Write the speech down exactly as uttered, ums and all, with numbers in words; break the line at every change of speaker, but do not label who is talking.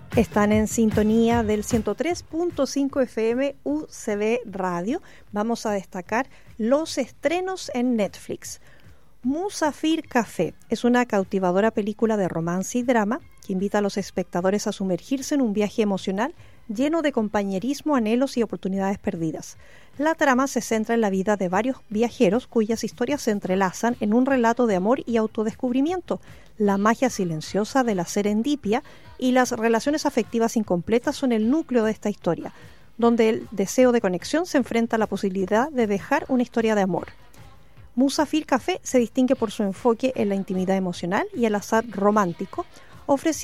Están en sintonía del ciento tres punto cinco F M U C B Radio. Vamos a destacar los estrenos en Netflix. Musafir Café es una cautivadora película de romance y drama que invita a los espectadores a sumergirse en un viaje emocional lleno de compañerismo, anhelos y oportunidades perdidas. La trama se centra en la vida de varios viajeros cuyas historias se entrelazan en un relato de amor y autodescubrimiento. La magia silenciosa de la serendipia y las relaciones afectivas incompletas son el núcleo de esta historia, donde el deseo de conexión se enfrenta a la posibilidad de dejar una historia de amor. Musafir Café se distingue por su enfoque en la intimidad emocional y el azar romántico, ofreciendo